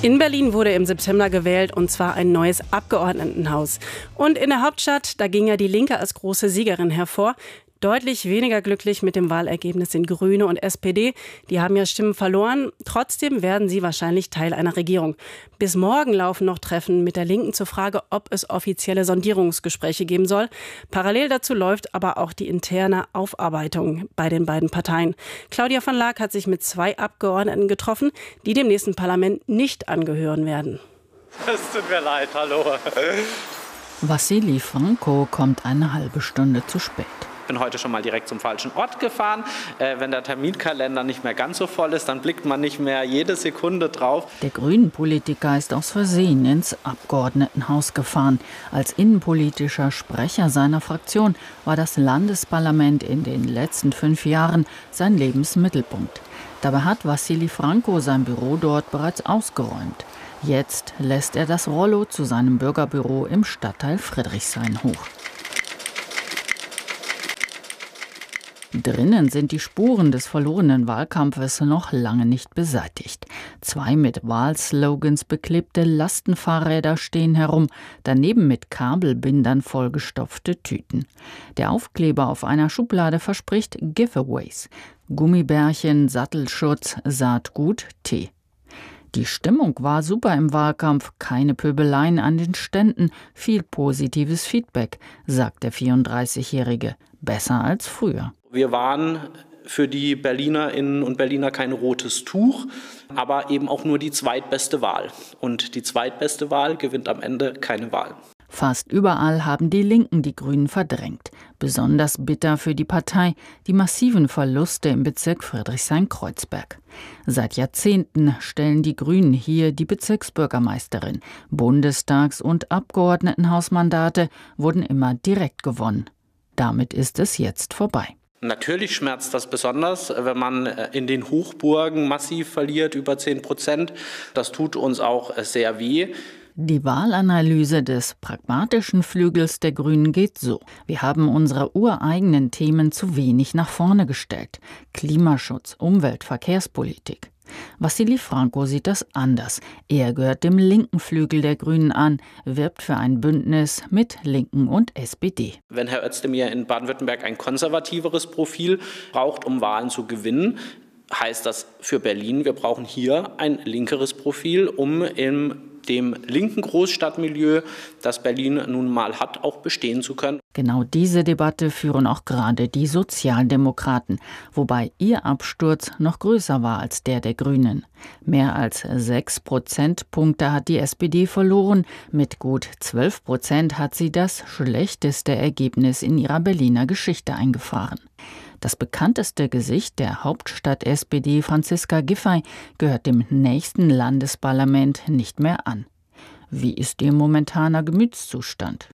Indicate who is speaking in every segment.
Speaker 1: In Berlin wurde im September gewählt, und zwar ein neues Abgeordnetenhaus. Und in der Hauptstadt, da ging ja die Linke als große Siegerin hervor. Deutlich weniger glücklich mit dem Wahlergebnis sind Grüne und SPD. Die haben ja Stimmen verloren. Trotzdem werden sie wahrscheinlich Teil einer Regierung. Bis morgen laufen noch Treffen mit der Linken zur Frage, ob es offizielle Sondierungsgespräche geben soll. Parallel dazu läuft aber auch die interne Aufarbeitung bei den beiden Parteien. Claudia von Laak hat sich mit 2 Abgeordneten getroffen, die dem nächsten Parlament nicht angehören werden.
Speaker 2: Es tut mir leid, hallo.
Speaker 3: Wassily Franko kommt eine halbe Stunde zu spät.
Speaker 2: Ich bin heute schon mal direkt zum falschen Ort gefahren. Wenn der Terminkalender nicht mehr ganz so voll ist, dann blickt man nicht mehr jede Sekunde drauf.
Speaker 3: Der Grünen-Politiker ist aus Versehen ins Abgeordnetenhaus gefahren. Als innenpolitischer Sprecher seiner Fraktion war das Landesparlament in den letzten 5 Jahren sein Lebensmittelpunkt. Dabei hat Wassily Franko sein Büro dort bereits ausgeräumt. Jetzt lässt er das Rollo zu seinem Bürgerbüro im Stadtteil Friedrichshain hoch. Drinnen sind die Spuren des verlorenen Wahlkampfes noch lange nicht beseitigt. 2 mit Wahlslogans beklebte Lastenfahrräder stehen herum, daneben mit Kabelbindern vollgestopfte Tüten. Der Aufkleber auf einer Schublade verspricht Giveaways: Gummibärchen, Sattelschutz, Saatgut, Tee. Die Stimmung war super im Wahlkampf, keine Pöbeleien an den Ständen, viel positives Feedback, sagt der 34-Jährige. Besser als früher.
Speaker 2: Wir waren für die Berlinerinnen und Berliner kein rotes Tuch, aber eben auch nur die zweitbeste Wahl. Und die zweitbeste Wahl gewinnt am Ende keine Wahl.
Speaker 3: Fast überall haben die Linken die Grünen verdrängt. Besonders bitter für die Partei die massiven Verluste im Bezirk Friedrichshain-Kreuzberg. Seit Jahrzehnten stellen die Grünen hier die Bezirksbürgermeisterin. Bundestags- und Abgeordnetenhausmandate wurden immer direkt gewonnen. Damit ist es jetzt vorbei.
Speaker 2: Natürlich schmerzt das besonders, wenn man in den Hochburgen massiv verliert, über 10%. Das tut uns auch sehr weh.
Speaker 3: Die Wahlanalyse des pragmatischen Flügels der Grünen geht so: Wir haben unsere ureigenen Themen zu wenig nach vorne gestellt. Klimaschutz, Umwelt, Verkehrspolitik. Wassily Franko sieht das anders. Er gehört dem linken Flügel der Grünen an, wirbt für ein Bündnis mit Linken und SPD.
Speaker 2: Wenn Herr Özdemir in Baden-Württemberg ein konservativeres Profil braucht, um Wahlen zu gewinnen, heißt das für Berlin, wir brauchen hier ein linkeres Profil, um in dem linken Großstadtmilieu, das Berlin nun mal hat, auch bestehen zu können.
Speaker 3: Genau diese Debatte führen auch gerade die Sozialdemokraten, wobei ihr Absturz noch größer war als der Grünen. Mehr als 6 Prozentpunkte hat die SPD verloren, mit gut 12% hat sie das schlechteste Ergebnis in ihrer Berliner Geschichte eingefahren. Das bekannteste Gesicht der Hauptstadt-SPD, Franziska Giffey, gehört dem nächsten Landesparlament nicht mehr an. Wie ist Ihr momentaner Gemütszustand?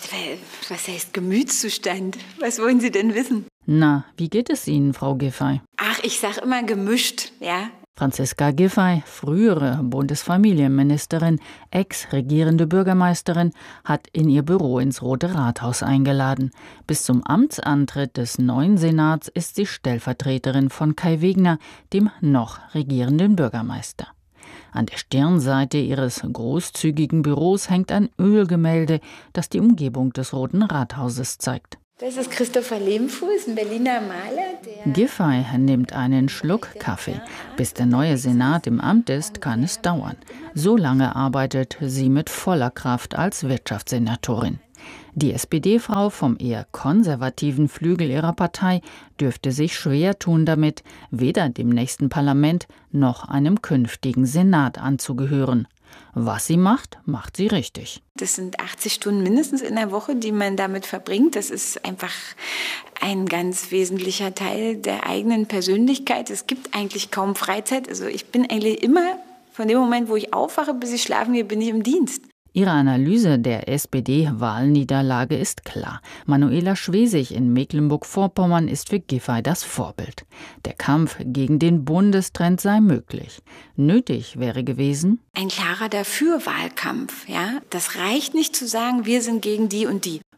Speaker 4: Was heißt Gemütszustand? Was wollen Sie denn wissen?
Speaker 3: Na, wie geht es Ihnen, Frau Giffey?
Speaker 4: Ach, ich sag immer gemischt, ja.
Speaker 3: Franziska Giffey, frühere Bundesfamilienministerin, ex-regierende Bürgermeisterin, hat in ihr Büro ins Rote Rathaus eingeladen. Bis zum Amtsantritt des neuen Senats ist sie Stellvertreterin von Kai Wegner, dem noch regierenden Bürgermeister. An der Stirnseite ihres großzügigen Büros hängt ein Ölgemälde, das die Umgebung des Roten Rathauses zeigt.
Speaker 4: Das ist Christopher Lehmfuß, ein Berliner Maler.
Speaker 3: Giffey nimmt einen Schluck Kaffee. Bis der neue Senat im Amt ist, kann es dauern. So lange arbeitet sie mit voller Kraft als Wirtschaftssenatorin. Die SPD-Frau vom eher konservativen Flügel ihrer Partei dürfte sich schwer tun damit, weder dem nächsten Parlament noch einem künftigen Senat anzugehören. Was sie macht, macht sie richtig.
Speaker 4: Das sind 80 Stunden mindestens in der Woche, die man damit verbringt. Das ist einfach ein ganz wesentlicher Teil der eigenen Persönlichkeit. Es gibt eigentlich kaum Freizeit. Also ich bin eigentlich immer, von dem Moment, wo ich aufwache, bis ich schlafen gehe, bin ich im Dienst.
Speaker 3: Ihre Analyse der SPD-Wahlniederlage ist klar. Manuela Schwesig in Mecklenburg-Vorpommern ist für Giffey das Vorbild. Der Kampf gegen den Bundestrend sei möglich. Nötig wäre gewesen
Speaker 4: ein klarer Dafür-Wahlkampf. Ja? Das reicht nicht zu sagen, wir sind gegen die und die.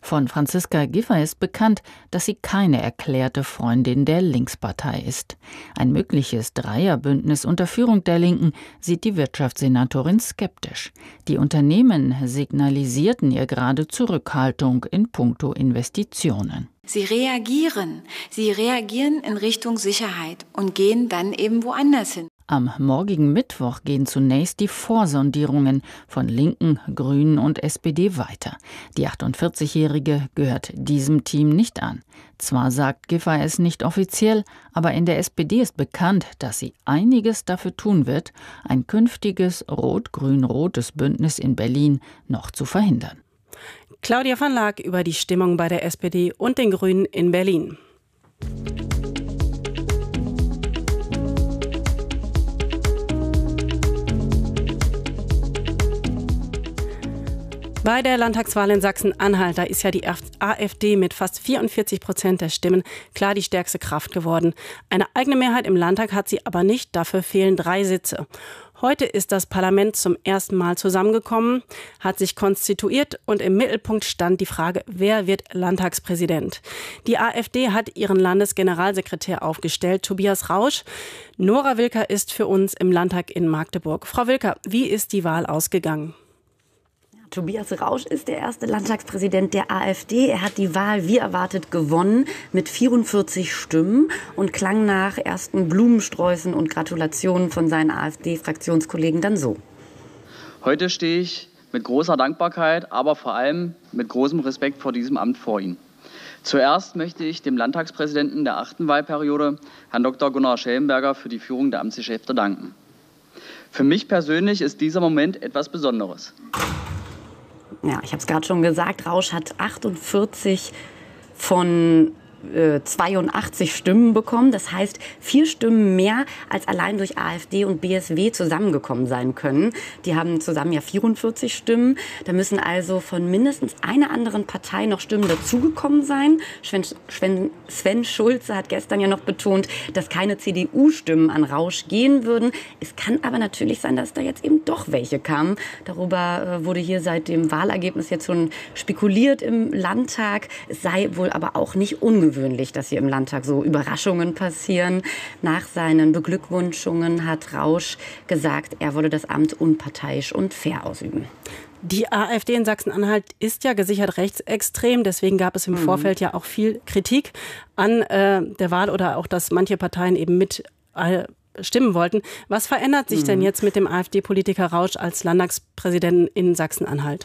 Speaker 3: Von Franziska Giffey ist bekannt, dass sie keine erklärte Freundin der Linkspartei ist. Ein mögliches Dreierbündnis unter Führung der Linken sieht die Wirtschaftssenatorin skeptisch. Die Unternehmen signalisierten ihr gerade Zurückhaltung in puncto Investitionen.
Speaker 4: Sie reagieren in Richtung Sicherheit und gehen dann eben woanders hin.
Speaker 3: Am morgigen Mittwoch gehen zunächst die Vorsondierungen von Linken, Grünen und SPD weiter. Die 48-Jährige gehört diesem Team nicht an. Zwar sagt Giffey es nicht offiziell, aber in der SPD ist bekannt, dass sie einiges dafür tun wird, ein künftiges rot-grün-rotes Bündnis in Berlin noch zu verhindern.
Speaker 1: Claudia van Laak über die Stimmung bei der SPD und den Grünen in Berlin. Bei der Landtagswahl in Sachsen-Anhalt, da ist ja die AfD mit fast 44% der Stimmen klar die stärkste Kraft geworden. Eine eigene Mehrheit im Landtag hat sie aber nicht, dafür fehlen 3 Sitze. Heute ist das Parlament zum ersten Mal zusammengekommen, hat sich konstituiert und im Mittelpunkt stand die Frage, wer wird Landtagspräsident? Die AfD hat ihren Landesgeneralsekretär aufgestellt, Tobias Rausch. Nora Wilker ist für uns im Landtag in Magdeburg. Frau Wilker, wie ist die Wahl ausgegangen?
Speaker 5: Tobias Rausch ist der erste Landtagspräsident der AfD. Er hat die Wahl wie erwartet gewonnen mit 44 Stimmen und klang nach ersten Blumensträußen und Gratulationen von seinen AfD-Fraktionskollegen dann so.
Speaker 6: Heute stehe ich mit großer Dankbarkeit, aber vor allem mit großem Respekt vor diesem Amt vor Ihnen. Zuerst möchte ich dem Landtagspräsidenten der 8. Wahlperiode, Herrn Dr. Gunnar Schellenberger, für die Führung der Amtsgeschäfte danken. Für mich persönlich ist dieser Moment etwas Besonderes.
Speaker 5: Ja, ich habe es gerade schon gesagt, Rausch hat 48 von 82 Stimmen bekommen. Das heißt, 4 Stimmen mehr als allein durch AfD und BSW zusammengekommen sein können. Die haben zusammen ja 44 Stimmen. Da müssen also von mindestens einer anderen Partei noch Stimmen dazugekommen sein. Sven Schulze hat gestern ja noch betont, dass keine CDU-Stimmen an Rausch gehen würden. Es kann aber natürlich sein, dass da jetzt eben doch welche kamen. Darüber wurde hier seit dem Wahlergebnis jetzt schon spekuliert im Landtag. Es sei wohl aber auch nicht ungewöhnlich, dass hier im Landtag so Überraschungen passieren. Nach seinen Beglückwünschungen hat Rausch gesagt, er wolle das Amt unparteiisch und fair ausüben.
Speaker 1: Die AfD in Sachsen-Anhalt ist ja gesichert rechtsextrem. Deswegen gab es im Vorfeld ja auch viel Kritik an der Wahl oder auch, dass manche Parteien eben mit stimmen wollten. Was verändert sich denn jetzt mit dem AfD-Politiker Rausch als Landtagspräsidenten in Sachsen-Anhalt?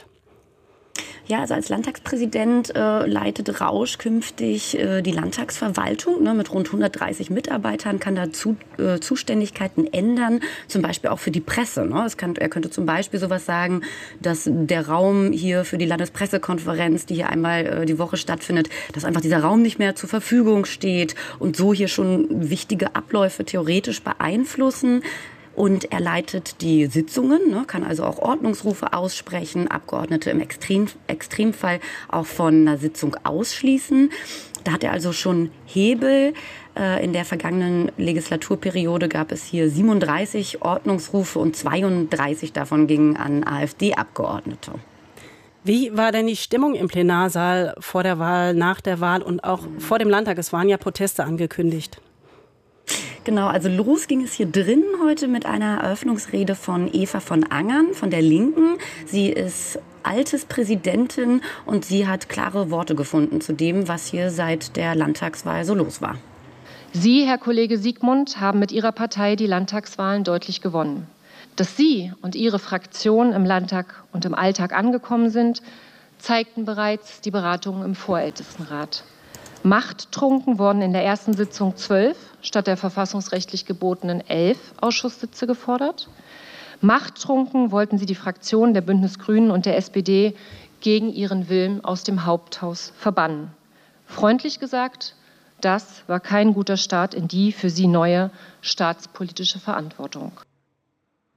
Speaker 5: Ja, also als Landtagspräsident leitet Rausch künftig die Landtagsverwaltung mit rund 130 Mitarbeitern, kann da Zuständigkeiten ändern, zum Beispiel auch für die Presse. Er könnte zum Beispiel sowas sagen, dass der Raum hier für die Landespressekonferenz, die hier einmal die Woche stattfindet, dass einfach dieser Raum nicht mehr zur Verfügung steht und so hier schon wichtige Abläufe theoretisch beeinflussen. Und er leitet die Sitzungen, kann also auch Ordnungsrufe aussprechen, Abgeordnete im Extremfall auch von einer Sitzung ausschließen. Da hat er also schon Hebel. In der vergangenen Legislaturperiode gab es hier 37 Ordnungsrufe und 32 davon gingen an AfD-Abgeordnete.
Speaker 1: Wie war denn die Stimmung im Plenarsaal vor der Wahl, nach der Wahl und auch vor dem Landtag? Es waren ja Proteste angekündigt.
Speaker 5: Genau, also los ging es hier drin heute mit einer Eröffnungsrede von Eva von Angern von der Linken. Sie ist Altespräsidentin und sie hat klare Worte gefunden zu dem, was hier seit der Landtagswahl so los war.
Speaker 7: Sie, Herr Kollege Siegmund, haben mit Ihrer Partei die Landtagswahlen deutlich gewonnen. Dass Sie und Ihre Fraktion im Landtag und im Alltag angekommen sind, zeigten bereits die Beratungen im Vorältestenrat. Machttrunken wurden in der ersten Sitzung 12 statt der verfassungsrechtlich gebotenen 11 Ausschusssitze gefordert. Machttrunken wollten sie die Fraktionen der Bündnisgrünen und der SPD gegen ihren Willen aus dem Haupthaus verbannen. Freundlich gesagt, das war kein guter Start in die für sie neue staatspolitische Verantwortung.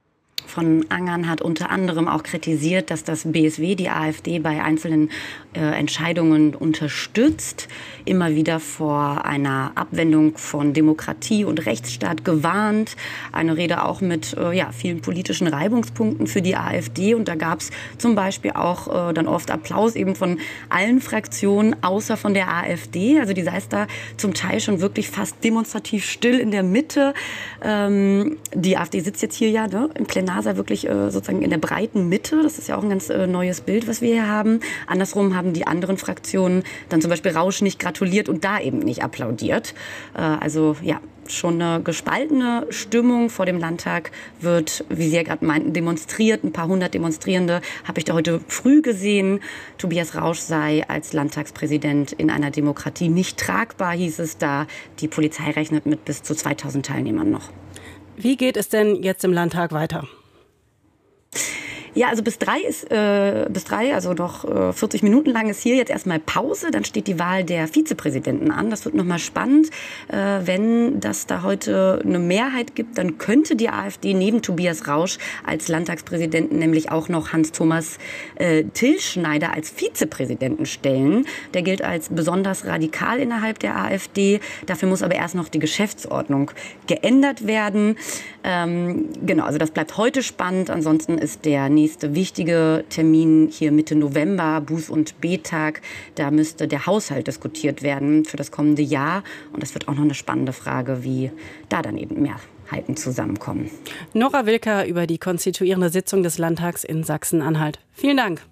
Speaker 5: von Angern hat unter anderem auch kritisiert, dass das BSW die AfD bei einzelnen Entscheidungen unterstützt, immer wieder vor einer Abwendung von Demokratie und Rechtsstaat gewarnt. Eine Rede auch mit vielen politischen Reibungspunkten für die AfD. Und da gab es zum Beispiel auch dann oft Applaus eben von allen Fraktionen, außer von der AfD. Also die saß da zum Teil schon wirklich fast demonstrativ still in der Mitte. Die AfD sitzt jetzt hier im Plenarsaal wirklich sozusagen in der breiten Mitte. Das ist ja auch ein ganz neues Bild, was wir hier haben. Andersrum haben die anderen Fraktionen dann zum Beispiel Rausch nicht gratuliert und da eben nicht applaudiert. Schon eine gespaltene Stimmung vor dem Landtag wird, wie Sie ja gerade meinten, demonstriert. Ein paar hundert Demonstrierende habe ich da heute früh gesehen. Tobias Rausch sei als Landtagspräsident in einer Demokratie nicht tragbar, hieß es da. Die Polizei rechnet mit bis zu 2000 Teilnehmern noch.
Speaker 1: Wie geht es denn jetzt im Landtag weiter?
Speaker 5: Ja, also bis drei, also noch 40 Minuten lang ist hier jetzt erstmal Pause. Dann steht die Wahl der Vizepräsidenten an. Das wird nochmal spannend. Wenn das da heute eine Mehrheit gibt, dann könnte die AfD neben Tobias Rausch als Landtagspräsidenten nämlich auch noch Hans-Thomas Tilschneider als Vizepräsidenten stellen. Der gilt als besonders radikal innerhalb der AfD. Dafür muss aber erst noch die Geschäftsordnung geändert werden. Also das bleibt heute spannend. Ansonsten ist der nächste wichtige Termin hier Mitte November, Buß- und B-Tag. Da müsste der Haushalt diskutiert werden für das kommende Jahr. Und das wird auch noch eine spannende Frage, wie da dann eben Mehrheiten zusammenkommen.
Speaker 1: Nora Wilker über die konstituierende Sitzung des Landtags in Sachsen-Anhalt. Vielen Dank.